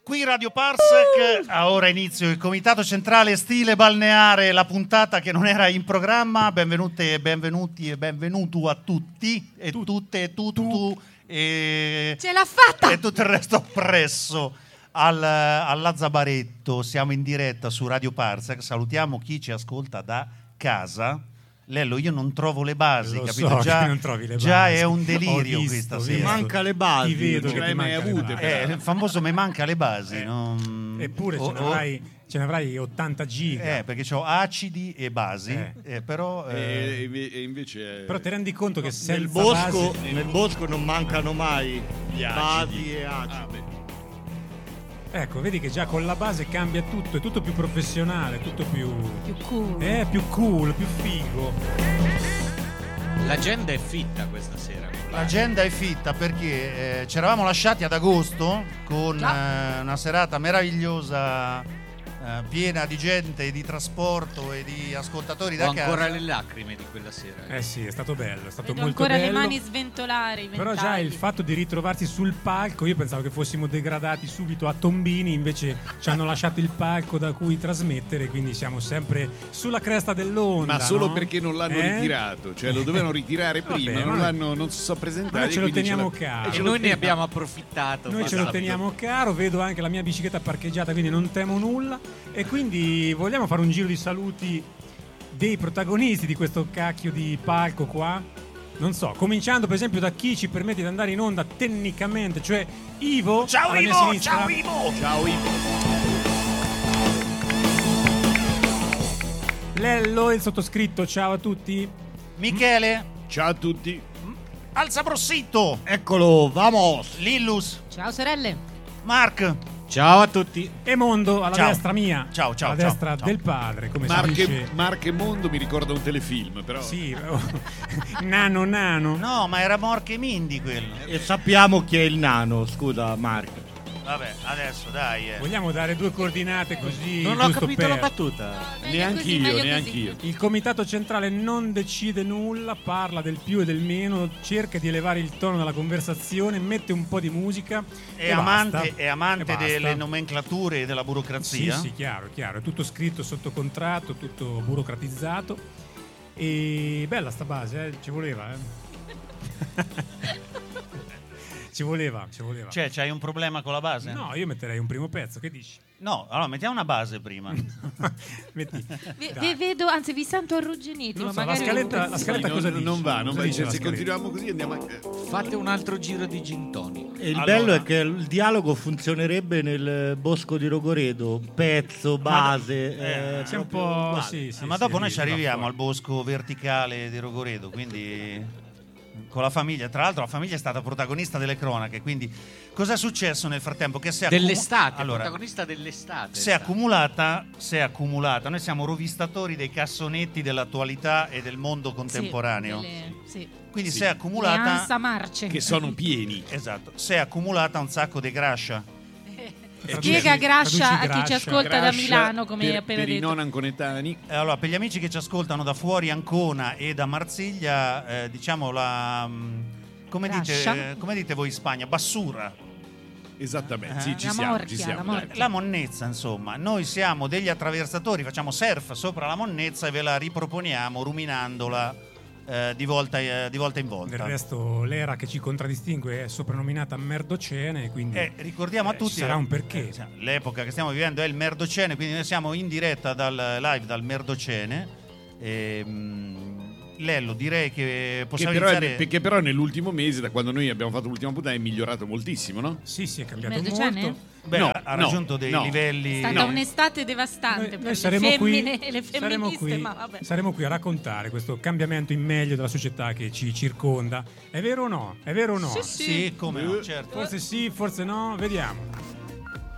Qui Radio Parsec, a ora inizio il Comitato Centrale Stile Balneare, la puntata che non era in programma. Benvenute e benvenuti e benvenuto a tutti e tutte e tutto e ce l'ha fatta! E tutto il resto appresso alla Zabaretto. Siamo in diretta su Radio Parsec. Salutiamo chi ci ascolta da casa. Lello, io non trovo le basi, Lo capito? So Già, non trovi le già basi. è un delirio Ho questa visto, sera. Manca le basi, Ti vedo non che le ti hai mai manca le avute. basi. Il famoso me manca le basi. Eppure ce ne avrai 80 giga. Perché ho acidi e basi, però... E invece Però ti rendi conto che nel bosco non mancano mai gli basi e acidi. Ecco, vedi che già con la base cambia tutto, è tutto più professionale, tutto più cool. Più cool, più figo. L'agenda è fitta questa sera. L'agenda è fitta perché ci eravamo lasciati ad agosto con una serata meravigliosa, piena di gente, di trasporto e di ascoltatori da Ho casa. ancora le lacrime di quella sera. Sì, è stato bello, è stato Vedo molto ancora bello. le mani sventolare. Però già il fatto di ritrovarsi sul palco, io pensavo che fossimo degradati subito a tombini, invece ci hanno lasciato il palco da cui trasmettere, quindi siamo sempre sulla cresta dell'onda. Ma solo no? perché non l'hanno ritirato, cioè lo dovevano ritirare prima, Vabbè, non si sono presentati. noi ce lo teniamo caro. E noi ne abbiamo approfittato. Noi ce lo teniamo caro, vedo anche la mia bicicletta parcheggiata, quindi non temo nulla. E quindi vogliamo fare un giro di saluti dei protagonisti di questo cacchio di palco qua? Non so, cominciando per esempio da chi ci permette di andare in onda tecnicamente, cioè Ivo. Ciao alla mia Ivo, sinistra. ciao Ivo! Ciao Ivo. Lello, il sottoscritto, ciao a tutti. Michele, Ciao a tutti. Alza Brossito, Eccolo, vamos. Lillus, Ciao sorelle. Mark. Ciao a tutti. E Mondo alla Ciao. destra mia. Ciao, ciao, alla ciao, destra ciao. del padre, come si dice. Marche Mondo mi ricorda un telefilm, però. Sì, nano. No, ma era Morche Mindy quello. E sappiamo chi è il nano, scusa Marco. Vabbè, adesso dai. Vogliamo dare due coordinate così? Non ho giusto capito la per... battuta. Neanch'io. Il comitato centrale non decide nulla, parla del più e del meno, cerca di elevare il tono della conversazione, mette un po' di musica È e amante, basta. è amante E basta. delle nomenclature e della burocrazia. Sì, chiaro, è tutto scritto sotto contratto, tutto burocratizzato. E bella sta base, ci voleva, Ci voleva. Cioè, c'hai un problema con la base? No, io metterei un primo pezzo, che dici? No, allora mettiamo una base prima. Metti. Vi vedo, anzi vi sento arrugginiti. Non ma so, la magari scaletta cosa dice? Non va. Cosa dice la Se scaletta? continuiamo così andiamo a... Fate un altro giro di gin tonic. E il Allora. bello è che il dialogo funzionerebbe nel bosco di Rogoredo, pezzo, base. C'è un po'. uguale. Sì, Ma dopo noi ci va arriviamo fuori. al bosco verticale di Rogoredo, quindi con la famiglia. Tra l'altro la famiglia è stata protagonista delle cronache, quindi cosa è successo nel frattempo? Che si è Dell'estate, allora, protagonista dell'estate. si è accumulata, noi siamo rovistatori dei cassonetti dell'attualità e del mondo contemporaneo. Sì. Quindi Sì. si è Le accumulata ansa marce. Che sono pieni. esatto, si è accumulata un sacco di grascia. Spiega Grascia a chi ci ascolta da Grascia Milano, come hai appena per i detto. non anconetani. Allora, per gli amici che ci ascoltano da fuori Ancona e da Marsiglia, diciamo come Grascia? dite voi in Spagna? Bassura. Esattamente, sì, ci La siamo, morchia, ci siamo. la dai. morchia. La monnezza, insomma, noi siamo degli attraversatori, facciamo surf sopra la monnezza e ve la riproponiamo ruminandola di volta in Del volta. resto, l'era che ci contraddistingue è soprannominata Merdocene, quindi Ricordiamo a tutti ci sarà un perché. l'epoca che stiamo vivendo è il Merdocene, quindi noi siamo in diretta live dal Merdocene. Lello, direi che possiamo iniziare. Perché però nell'ultimo mese, da quando noi abbiamo fatto l'ultima puntata, è migliorato moltissimo, no? Sì, è cambiato Merdocene? molto. Beh, No, ha no, raggiunto dei no. livelli. È stata un'estate devastante per Noi le saremo femmine qui, e le femministe, ma vabbè. saremo qui a raccontare questo cambiamento in meglio della società che ci circonda. È vero o no? Sì. Sì, come no, certo. Forse sì, forse no, vediamo.